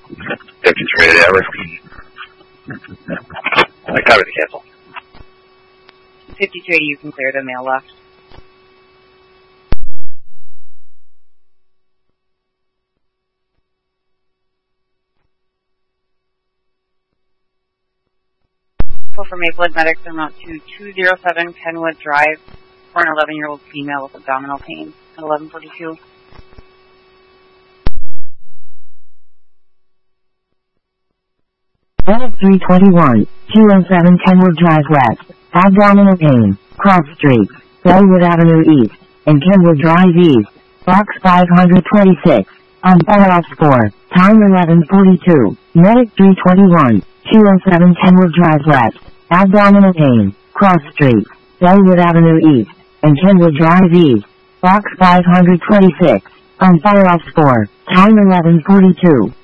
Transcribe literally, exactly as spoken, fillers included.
fifty-three at Everett. I covered the cancel. fifty-three, you can clear the mail left. For Maplewood Medics, I'm out to two oh seven Kenwood Drive for an eleven-year-old female with abdominal pain at eleven forty-two. three twenty-one, two oh seven Kenwood Drive West, abdominal pain, cross street, Bellwood Avenue East, and Kenwood Drive East, box five twenty-six, on fire score, time eleven forty-two, medic three twenty-one, two oh seven Kenwood Drive West, abdominal pain, cross street, Bellwood Avenue East, and Kenwood Drive East, box five twenty-six, on fire score, time eleven forty-two.